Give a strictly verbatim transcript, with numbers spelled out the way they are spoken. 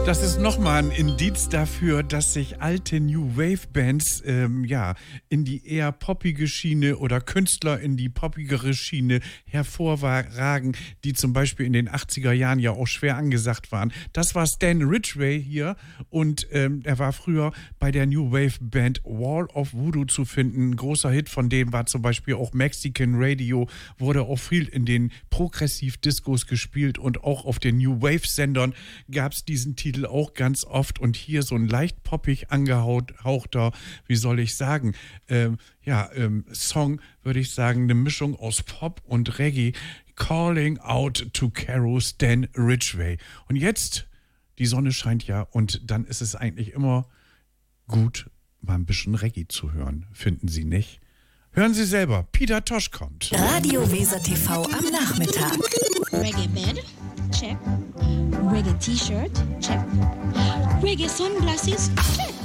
Das ist nochmal ein Indiz dafür, dass sich alte New Wave Bands ähm, ja, in die eher poppige Schiene oder Künstler in die poppigere Schiene hervorragen, die zum Beispiel in den achtziger Jahren ja auch schwer angesagt waren. Das war Stan Ridgway hier und ähm, er war früher bei der New Wave Band Wall of Voodoo zu finden. Ein großer Hit von dem war zum Beispiel auch Mexican Radio, wurde auch viel in den Progressiv-Discos gespielt und auch auf den New Wave-Sendern gab es diesen Titel auch ganz oft und hier so ein leicht poppig angehauchter, wie soll ich sagen, ähm, ja, ähm, Song, würde ich sagen, eine Mischung aus Pop und Reggae, Calling Out to Caro, Stan Ridgway. Und jetzt, die Sonne scheint ja und dann ist es eigentlich immer gut, mal ein bisschen Reggae zu hören, finden Sie nicht? Hören Sie selber, Peter Tosh kommt. Radio Weser T V am Nachmittag. Reggae Bed, check. Reggae T-Shirt, check. Reggae Sunglasses, check.